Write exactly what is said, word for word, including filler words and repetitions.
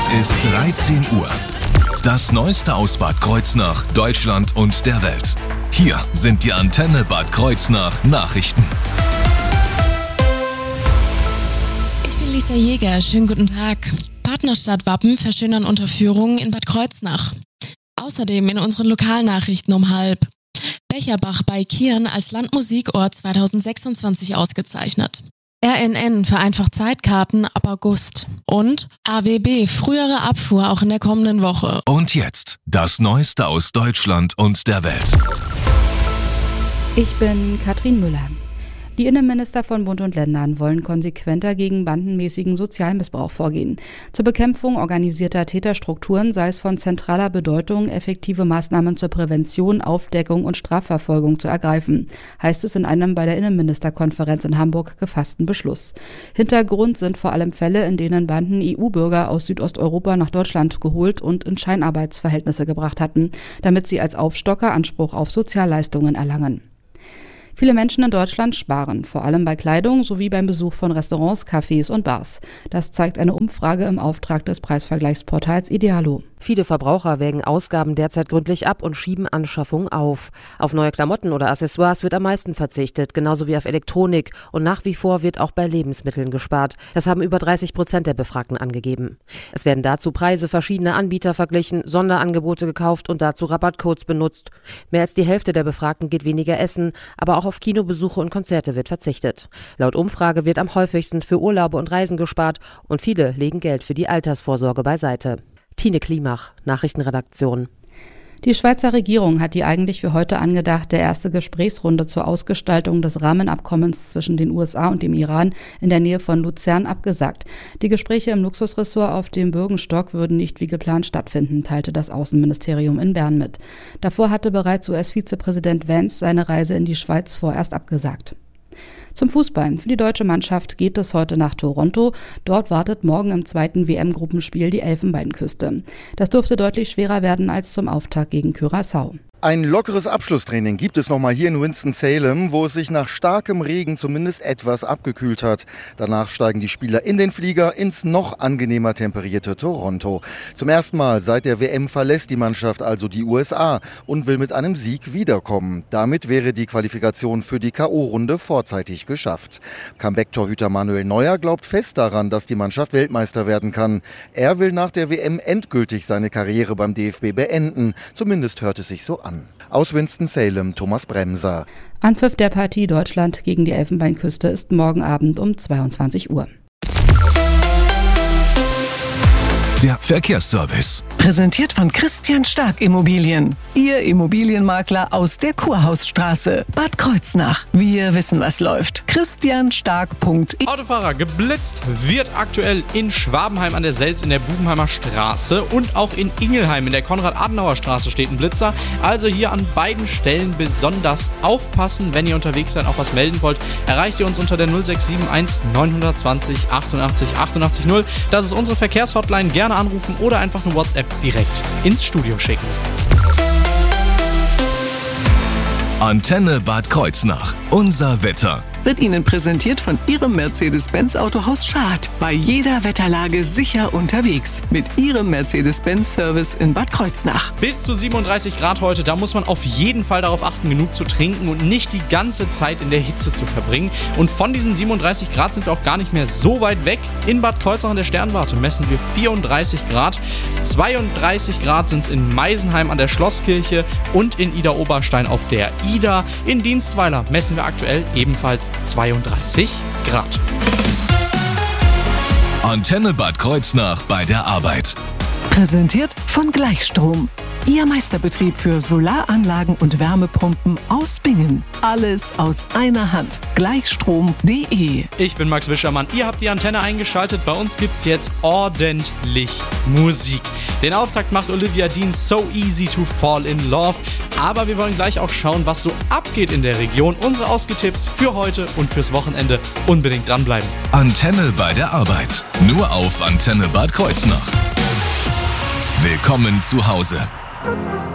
Es ist dreizehn Uhr. Das Neueste aus Bad Kreuznach, Deutschland und der Welt. Hier sind die Antenne Bad Kreuznach Nachrichten. Ich bin Lisa Jäger, schönen guten Tag. Partnerstadtwappen verschönern Unterführungen in Bad Kreuznach. Außerdem in unseren Lokalnachrichten um halb. Becherbach bei Kirn als Landmusikort zweitausendsechsundzwanzig ausgezeichnet. R N N vereinfacht Zeitkarten ab August. Und A W B frühere Abfuhr auch in der kommenden Woche. Und jetzt das Neueste aus Deutschland und der Welt. Ich bin Katrin Müller. Die Innenminister von Bund und Ländern wollen konsequenter gegen bandenmäßigen Sozialmissbrauch vorgehen. Zur Bekämpfung organisierter Täterstrukturen sei es von zentraler Bedeutung, effektive Maßnahmen zur Prävention, Aufdeckung und Strafverfolgung zu ergreifen, heißt es in einem bei der Innenministerkonferenz in Hamburg gefassten Beschluss. Hintergrund sind vor allem Fälle, in denen Banden E U-Bürger aus Südosteuropa nach Deutschland geholt und in Scheinarbeitsverhältnisse gebracht hatten, damit sie als Aufstocker Anspruch auf Sozialleistungen erlangen. Viele Menschen in Deutschland sparen, vor allem bei Kleidung sowie beim Besuch von Restaurants, Cafés und Bars. Das zeigt eine Umfrage im Auftrag des Preisvergleichsportals Idealo. Viele Verbraucher wägen Ausgaben derzeit gründlich ab und schieben Anschaffungen auf. Auf neue Klamotten oder Accessoires wird am meisten verzichtet, genauso wie auf Elektronik. Und nach wie vor wird auch bei Lebensmitteln gespart. Das haben über dreißig Prozent der Befragten angegeben. Es werden dazu Preise verschiedener Anbieter verglichen, Sonderangebote gekauft und dazu Rabattcodes benutzt. Mehr als die Hälfte der Befragten geht weniger essen, aber auch auf Kinobesuche und Konzerte wird verzichtet. Laut Umfrage wird am häufigsten für Urlaube und Reisen gespart und viele legen Geld für die Altersvorsorge beiseite. Tine Klimach, Nachrichtenredaktion. Die Schweizer Regierung hat die eigentlich für heute angedachte erste Gesprächsrunde zur Ausgestaltung des Rahmenabkommens zwischen den U S A und dem Iran in der Nähe von Luzern abgesagt. Die Gespräche im Luxusressort auf dem Bürgenstock würden nicht wie geplant stattfinden, teilte das Außenministerium in Bern mit. Davor hatte bereits U S-Vizepräsident Vance seine Reise in die Schweiz vorerst abgesagt. Zum Fußball. Für die deutsche Mannschaft geht es heute nach Toronto. Dort wartet morgen im zweiten W M-Gruppenspiel die Elfenbeinküste. Das dürfte deutlich schwerer werden als zum Auftakt gegen Curaçao. Ein lockeres Abschlusstraining gibt es nochmal hier in Winston-Salem, wo es sich nach starkem Regen zumindest etwas abgekühlt hat. Danach steigen die Spieler in den Flieger ins noch angenehmer temperierte Toronto. Zum ersten Mal seit der W M verlässt die Mannschaft also die U S A und will mit einem Sieg wiederkommen. Damit wäre die Qualifikation für die K O-Runde vorzeitig geschafft. Comeback-Torhüter Manuel Neuer glaubt fest daran, dass die Mannschaft Weltmeister werden kann. Er will nach der W M endgültig seine Karriere beim D F B beenden. Zumindest hört es sich so an. Aus Winston-Salem, Thomas Bremser. Anpfiff der Partie Deutschland gegen die Elfenbeinküste ist morgen Abend um zweiundzwanzig Uhr. Der Verkehrsservice. Präsentiert von Christian Stark Immobilien. Ihr Immobilienmakler aus der Kurhausstraße, Bad Kreuznach. Wir wissen, was läuft. christian stark punkt de. Autofahrer geblitzt wird aktuell in Schwabenheim an der Selz in der Bubenheimer Straße und auch in Ingelheim in der Konrad-Adenauer-Straße steht ein Blitzer. Also hier an beiden Stellen besonders aufpassen, wenn ihr unterwegs seid, auch was melden wollt. Erreicht ihr uns unter der null sechs sieben eins neun zwei null achtundachtzig achtundachtzig null. Das ist unsere Verkehrshotline. Gerne anrufen oder einfach eine WhatsApp direkt ins Studio schicken. Antenne Bad Kreuznach. Unser Wetter. Wird Ihnen präsentiert von Ihrem Mercedes-Benz Autohaus Schad. Bei jeder Wetterlage sicher unterwegs. Mit Ihrem Mercedes-Benz-Service in Bad Kreuznach. Bis zu siebenunddreißig Grad heute, da muss man auf jeden Fall darauf achten, genug zu trinken und nicht die ganze Zeit in der Hitze zu verbringen. Und von diesen siebenunddreißig Grad sind wir auch gar nicht mehr so weit weg. In Bad Kreuznach an der Sternwarte messen wir vierunddreißig Grad. zweiunddreißig Grad sind es in Meisenheim an der Schlosskirche und in Idar-Oberstein auf der Ida. In Dienstweiler messen wir aktuell ebenfalls zweiunddreißig Grad. Antenne Bad Kreuznach bei der Arbeit. Präsentiert von Gleichstrom. Ihr Meisterbetrieb für Solaranlagen und Wärmepumpen aus Bingen. Alles aus einer Hand. Gleichstrom punkt de. Ich bin Max Wischermann. Ihr habt die Antenne eingeschaltet. Bei uns gibt's jetzt ordentlich Musik. Den Auftakt macht Olivia Dean, So Easy to Fall in Love. Aber wir wollen gleich auch schauen, was so abgeht in der Region. Unsere Ausgetipps für heute und fürs Wochenende. Unbedingt dranbleiben. Antenne bei der Arbeit. Nur auf Antenne Bad Kreuznach. Willkommen zu Hause.